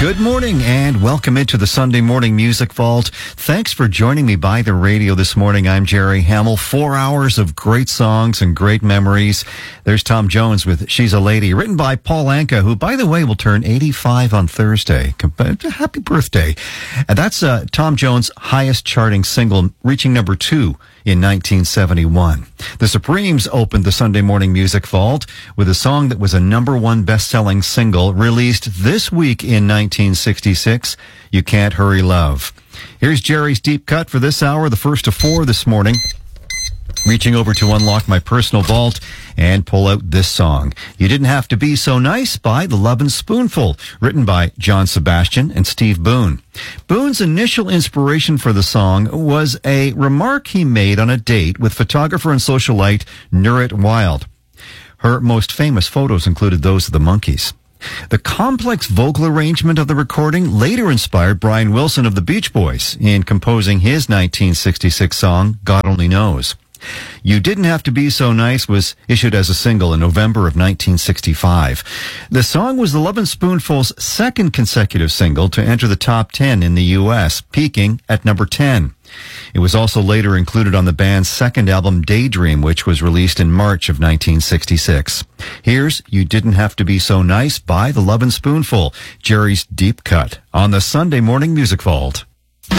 Good morning and welcome into the Sunday Morning Music Vault. Thanks for joining me by the radio this morning. I'm Jerry Hamill. 4 hours of great songs and great memories. There's Tom Jones with She's a Lady, written by Paul Anka, who, by the way, will turn 85 on Thursday. Happy birthday. And that's Tom Jones' highest charting single, reaching number 2 in 1971. The Supremes opened the Sunday Morning Music Vault with a song that was a number 1 best-selling single released this week in 1966, You Can't Hurry Love. Here's Jerry's Deep Cut for this hour, the first of 4 this morning. Reaching over to unlock my personal vault and pull out this song, You Didn't Have to Be So Nice by The Lovin' Spoonful, written by John Sebastian and Steve Boone. Boone's initial inspiration for the song was a remark he made on a date with photographer and socialite Nurit Wild. Her most famous photos included those of the Monkees. The complex vocal arrangement of the recording later inspired Brian Wilson of the Beach Boys in composing his 1966 song, God Only Knows. You Didn't Have to Be So Nice was issued as a single in November of 1965. The song was the Lovin' Spoonful's second consecutive single to enter the top 10 in the U.S., peaking at number 10. It was also later included on the band's second album, Daydream, which was released in March of 1966. Here's You Didn't Have to Be So Nice by The Lovin' Spoonful, Jerry's Deep Cut on the Sunday Morning Music Vault.